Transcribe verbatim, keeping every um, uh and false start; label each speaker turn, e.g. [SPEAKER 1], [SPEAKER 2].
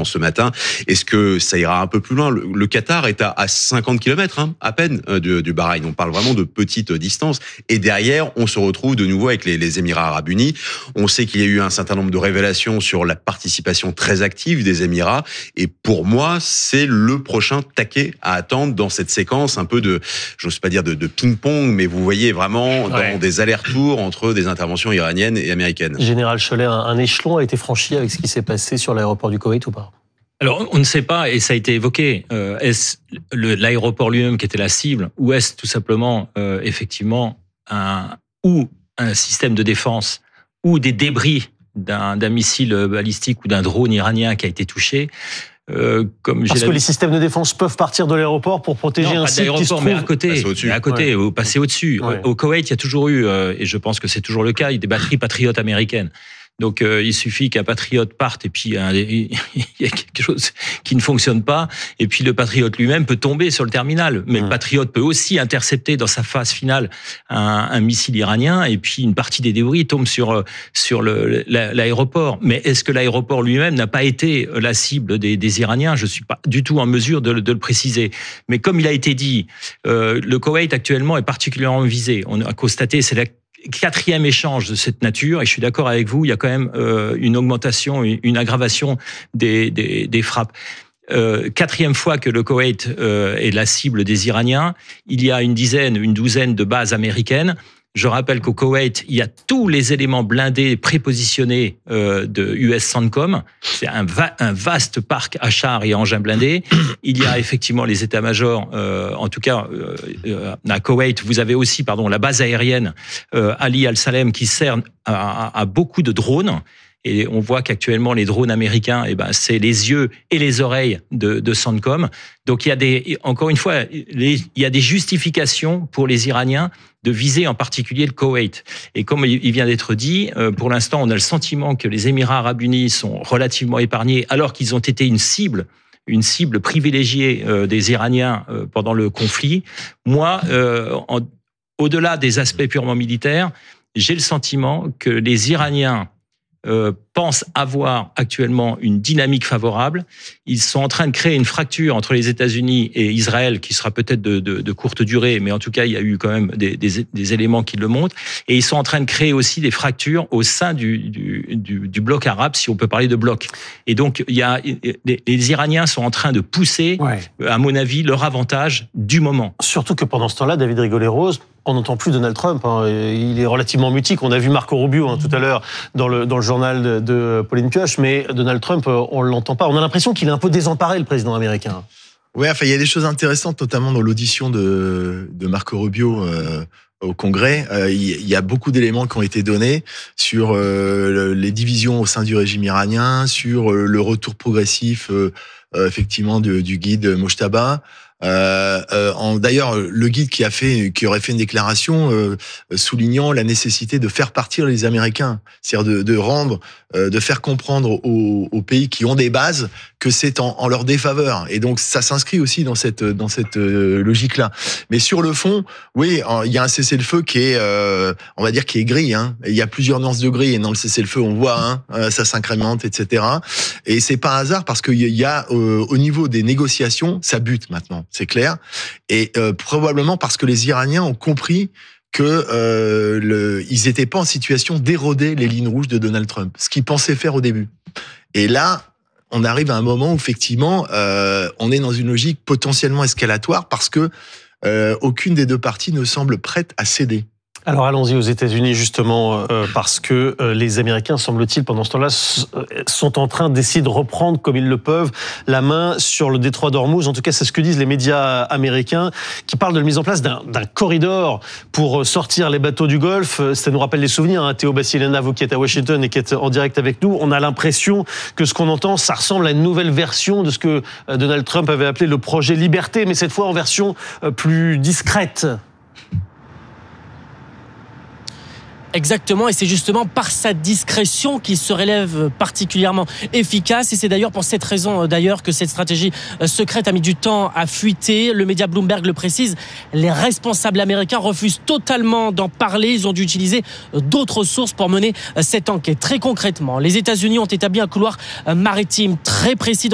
[SPEAKER 1] ce matin. Est-ce que ça ira un peu plus loin? Le, le Qatar est à, à cinquante kilomètres, hein, à peine, euh, du, du Bahreïn. On parle vraiment de petites distances. Et derrière, on se retrouve de nouveau avec les, les Émirats arabes unis. On sait qu'il y a eu un certain nombre de révélations sur la participation très active des Émirats. Et pour moi, c'est le prochain taquet à attendre dans cette séquence un peu de, j'ose pas dire de, de ping-pong, mais vous voyez vraiment dans
[SPEAKER 2] ouais.
[SPEAKER 1] des allers-retours entre des interventions iraniennes et américaines.
[SPEAKER 3] Général Chollet, un, un échelon a été franchi avec ce qui s'est passé sur l'aéroport du Koweït ou pas?
[SPEAKER 2] Alors, on ne sait pas, et ça a été évoqué, euh, est-ce le, l'aéroport lui-même qui était la cible, ou est-ce tout simplement, euh, effectivement, un, ou un système de défense, ou des débris d'un, d'un missile balistique ou d'un drone iranien qui a été touché? Euh, comme
[SPEAKER 3] Parce
[SPEAKER 2] j'ai
[SPEAKER 3] que
[SPEAKER 2] la...
[SPEAKER 3] les systèmes de défense peuvent partir de l'aéroport pour protéger
[SPEAKER 2] non,
[SPEAKER 3] un
[SPEAKER 2] pas
[SPEAKER 3] site qui se trouve...
[SPEAKER 2] mais à côté,
[SPEAKER 1] passer au-dessus.
[SPEAKER 2] mais à côté,
[SPEAKER 3] ouais.
[SPEAKER 2] ou passer au-dessus.
[SPEAKER 3] Ouais.
[SPEAKER 2] Au, au Koweït, il y a toujours eu, euh, et je pense que c'est toujours le cas, il y a des batteries patriotes américaines. Donc, euh, il suffit qu'un patriote parte et puis hein, il y a quelque chose qui ne fonctionne pas. Et puis, le patriote lui-même peut tomber sur le terminal. Mais mmh. le patriote peut aussi intercepter dans sa phase finale un, un missile iranien. Et puis, une partie des débris tombe sur, sur le, la, l'aéroport. Mais est-ce que l'aéroport lui-même n'a pas été la cible des, des Iraniens? Je ne suis pas du tout en mesure de, de le préciser. Mais comme il a été dit, euh, le Koweït actuellement est particulièrement visé. On a constaté, c'est la quatrième échange de cette nature, et je suis d'accord avec vous, il y a quand même euh, une augmentation, une aggravation des, des, des frappes. Euh, quatrième fois que le Koweït euh, est la cible des Iraniens. Il y a une dizaine, une douzaine de bases américaines. Je rappelle qu'au Koweït, il y a tous les éléments blindés prépositionnés euh, de U S CENTCOM. C'est un, va- un vaste parc à chars et engins blindés. Il y a effectivement les états-majors, euh, en tout cas euh, euh, à Koweït. Vous avez aussi, pardon, la base aérienne euh, Ali Al-Salem qui sert à, à, à beaucoup de drones. Et on voit qu'actuellement, les drones américains, eh ben, c'est les yeux et les oreilles de, de CENTCOM. Donc, il y a des, encore une fois, les, il y a des justifications pour les Iraniens de viser en particulier le Koweït. Et comme il vient d'être dit, pour l'instant, on a le sentiment que les Émirats arabes unis sont relativement épargnés, alors qu'ils ont été une cible, une cible privilégiée des Iraniens pendant le conflit. Moi, en, au-delà des aspects purement militaires, j'ai le sentiment que les Iraniens Euh, pensent avoir actuellement une dynamique favorable. Ils sont en train de créer une fracture entre les États-Unis et Israël qui sera peut-être de, de, de courte durée, mais en tout cas, il y a eu quand même des, des, des éléments qui le montrent. Et ils sont en train de créer aussi des fractures au sein du, du, du, du bloc arabe, si on peut parler de bloc. Et donc, il y a, les, les Iraniens sont en train de pousser, ouais. à mon avis, leur avantage du moment.
[SPEAKER 3] Surtout que pendant ce temps-là, David Rigolet-Rose, on n'entend plus Donald Trump. Hein. Il est relativement mutique. On a vu Marco Rubio hein, tout à l'heure dans le, dans le journal de, de Pauline Pioche, mais Donald Trump, on ne l'entend pas. On a l'impression qu'il est un peu désemparé, le président américain.
[SPEAKER 4] Oui, enfin, il y a des choses intéressantes, notamment dans l'audition de, de Marco Rubio euh, au Congrès. Euh, il y a beaucoup d'éléments qui ont été donnés sur euh, les divisions au sein du régime iranien, sur euh, le retour progressif, euh, euh, effectivement, du, du guide Mojtaba. Euh, euh, en, d'ailleurs, le guide qui a fait, qui aurait fait une déclaration euh, soulignant la nécessité de faire partir les Américains, c'est-à-dire de, de rendre, euh, de faire comprendre aux, aux pays qui ont des bases que c'est en, en leur défaveur. Et donc, ça s'inscrit aussi dans cette dans cette euh, logique-là. Mais sur le fond, oui, il y a un cessez-le-feu qui est, euh, on va dire, qui est gris. Hein. Il y a plusieurs nuances de gris, et dans le cessez-le-feu, on voit, hein, ça s'incrémente, et cetera. Et c'est pas un hasard parce qu'il y a, euh, au niveau des négociations, ça bute maintenant. C'est clair, et euh, probablement parce que les Iraniens ont compris que euh, le, ils étaient pas en situation d'éroder les lignes rouges de Donald Trump, ce qu'ils pensaient faire au début. Et là, on arrive à un moment où effectivement, euh, on est dans une logique potentiellement escalatoire parce que euh, aucune des deux parties ne semble prête à céder.
[SPEAKER 3] Alors allons-y aux États-Unis justement euh, parce que euh, les Américains, semble-t-il, pendant ce temps-là, s- sont en train d'essayer de reprendre comme ils le peuvent la main sur le détroit d'Ormuz. En tout cas, c'est ce que disent les médias américains qui parlent de la mise en place d'un, d'un corridor pour sortir les bateaux du Golfe. Ça nous rappelle les souvenirs. Hein, Théo Bassilena, vous qui êtes à Washington et qui êtes en direct avec nous, on a l'impression que ce qu'on entend, ça ressemble à une nouvelle version de ce que Donald Trump avait appelé le projet Liberté, mais cette fois en version plus discrète.
[SPEAKER 5] Exactement, et c'est justement par sa discrétion qu'il se révèle particulièrement efficace. Et c'est d'ailleurs pour cette raison d'ailleurs que cette stratégie secrète a mis du temps à fuiter. Le média Bloomberg le précise, les responsables américains refusent totalement d'en parler. Ils ont dû utiliser d'autres sources pour mener cette enquête. Très concrètement, les États-Unis ont établi un couloir maritime très précis